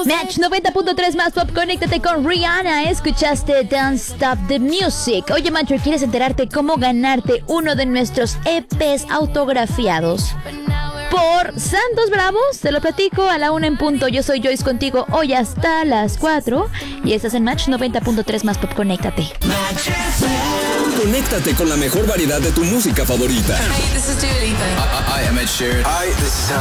Match 90.3 más pop, conéctate con Rihanna. Escuchaste Don't Stop the Music. Oye, Macho, ¿quieres enterarte cómo ganarte uno de nuestros EPs autografiados por Santos Bravos? Te lo platico a la 1 en punto. Yo soy Joyce contigo hoy hasta las 4 y estás en Match 90.3 más pop, conéctate. Conéctate con la mejor variedad de tu música favorita. Hey, this is Dua Lipa. I am Ed Sheeran. Hi, this is